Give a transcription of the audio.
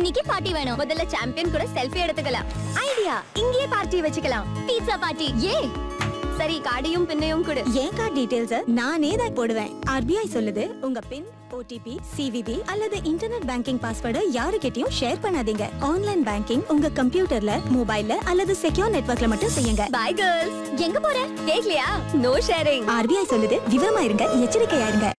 இன்னைக்கு பார்ட்டி வேணும். முதல்ல சாம்பியன் கூட செல்ஃபி எடுத்துக்கலாம். ஐடியா, இங்கேயே பார்ட்டி வச்சுக்கலாம். Pizza party. ஏ சரி, கார்டையும் பின்னையும் கொடு. என் கார்டு டீடைல்ஸ் நானே தான் போடுவேன். RBI சொல்லுது, உங்க பின், OTP, CVV அல்லது இன்டர்நெட் பேங்கிங் பாஸ்வேர்டை யாருக்கிட்டையும் ஷேர் பண்ணாதீங்க. ஆன்லைன் பேங்கிங் உங்க கம்ப்யூட்டர்ல, மொபைல்ல அல்லது செக்யூர் நெட்வொர்க்ல மட்டும் செய்யுங்க. By girls. எங்க போற? கேக்கலையா? No sharing. RBI சொல்லுது, விவரமா இருங்க, எச்சரிக்கையா இருங்க.